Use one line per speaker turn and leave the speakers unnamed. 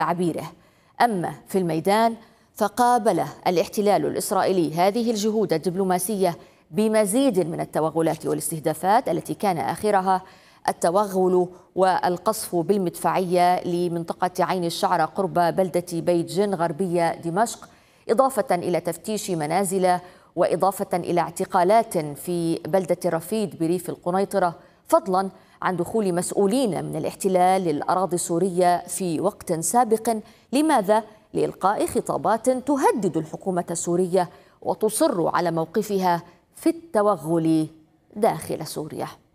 تعبيره. أما في الميدان فقابل الاحتلال الإسرائيلي هذه الجهود الدبلوماسية بمزيد من التوغلات والاستهدافات التي كان آخرها التوغل والقصف بالمدفعية لمنطقة عين الشعرة قرب بلدة بيت جن غربية دمشق، إضافة إلى تفتيش منازل وإضافة إلى اعتقالات في بلدة رفيد بريف القنيطرة، فضلا عن دخول مسؤولين من الاحتلال للأراضي السورية في وقت سابق. لماذا؟ لإلقاء خطابات تهدد الحكومة السورية وتصر على موقفها في التوغل داخل سوريا.